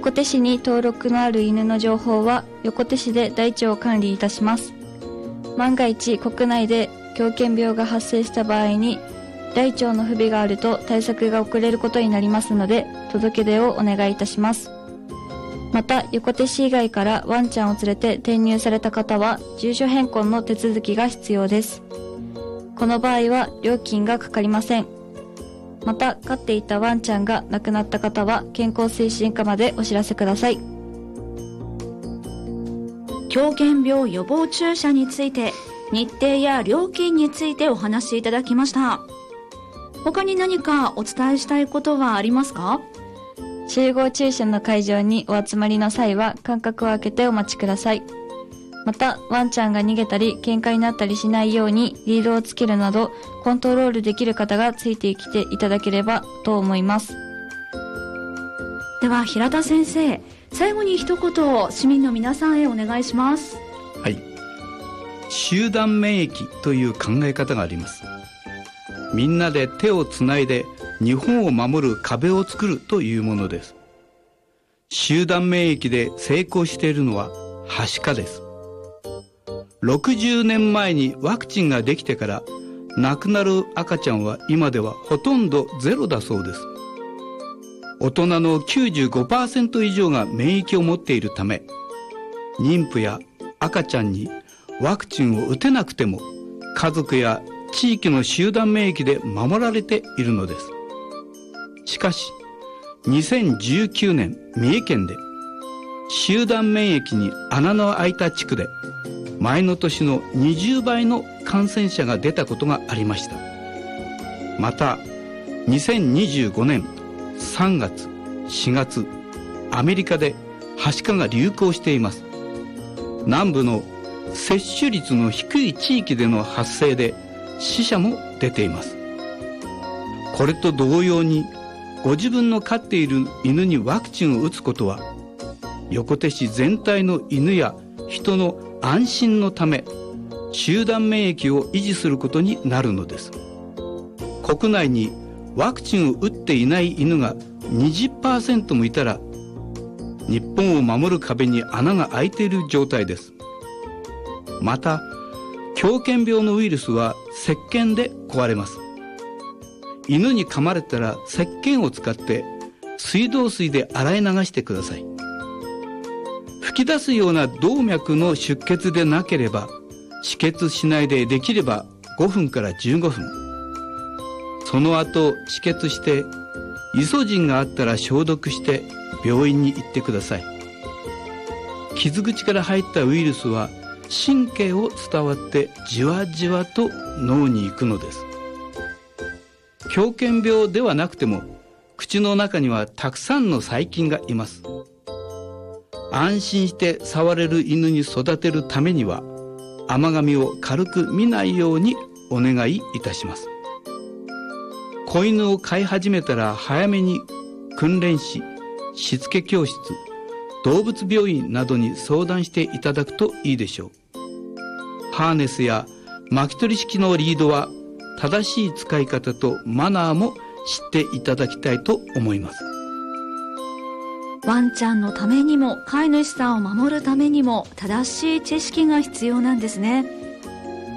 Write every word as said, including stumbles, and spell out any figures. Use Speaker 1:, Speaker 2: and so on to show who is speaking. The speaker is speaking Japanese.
Speaker 1: 横手市に登録のある犬の情報は横手市で台帳を管理いたします。万が一国内で狂犬病が発生した場合に台帳の不備があると対策が遅れることになりますので、届け出をお願いいたします。また横手市以外からワンちゃんを連れて転入された方は住所変更の手続きが必要です。この場合は料金がかかりません。また飼っていたワンちゃんが亡くなった方は健康推進課までお知らせください。
Speaker 2: 狂犬病予防注射について、日程や料金についてお話しいただきました。他に何かお伝えしたいことはありますか？
Speaker 1: 集合注射の会場にお集まりの際は間隔を空けてお待ちください。またワンちゃんが逃げたり喧嘩になったりしないようにリードをつけるなどコントロールできる方がついてきていただければと思います。
Speaker 2: では平田先生、最後に一言市民の皆さんへお願いします。
Speaker 3: はい、集団免疫という考え方があります。みんなで手をつないで日本を守る壁を作るというものです。集団免疫で成功しているのははしかです。ろくじゅうねんまえにワクチンができてから亡くなる赤ちゃんは今ではほとんどゼロだそうです。大人の きゅうじゅうごパーセント 以上が免疫を持っているため、妊婦や赤ちゃんにワクチンを打てなくても家族や地域の集団免疫で守られているのです。しかしにせんじゅうきゅうねん三重県で集団免疫に穴の開いた地区で前の年のにじゅうばいの感染者が出たことがありました。またにせんにじゅうごねんさんがつしがつアメリカではしかが流行しています。南部の接種率の低い地域での発生で死者も出ています。これと同様にご自分の飼っている犬にワクチンを打つことは横手市全体の犬や人の安心のため集団免疫を維持することになるのです。国内にワクチンを打っていない犬が にじゅっパーセント もいたら日本を守る壁に穴が開いている状態です。また狂犬病のウイルスは石鹸で壊れます。犬に噛まれたら石鹸を使って水道水で洗い流してください。吹き出すような動脈の出血でなければ止血しないで、できればごふんからじゅうごふん、その後止血してイソジンがあったら消毒して病院に行ってください。傷口から入ったウイルスは神経を伝わってじわじわと脳に行くのです。狂犬病ではなくても口の中にはたくさんの細菌がいます。安心して触れる犬に育てるためには甘噛みを軽く見ないようにお願いいたします。子犬を飼い始めたら早めに訓練士、しつけ教室、動物病院などに相談していただくといいでしょう。ハーネスや巻き取り式のリードは正しい使い方とマナーも知っていただきたいと思います。
Speaker 2: ワンちゃんのためにも飼い主さんを守るためにも正しい知識が必要なんですね。